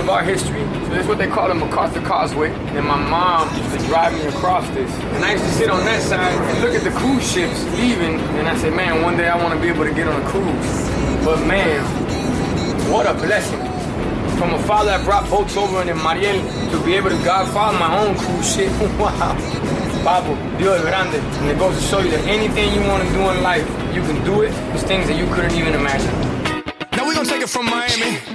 of our history. So this is what they call the MacArthur Causeway. And my mom used to drive me across this. And I used to sit on that side and look at the cruise ships leaving. And I said, man, one day I want to be able to get on a cruise. But man, what a blessing. From a father that brought boats over in Mariel to be able to godfather my own cruise ship. Wow. Pablo, Dios es grande. And it goes to show you that anything you want to do in life, you can do it. There's things that you couldn't even imagine. Now we're gonna take it from Miami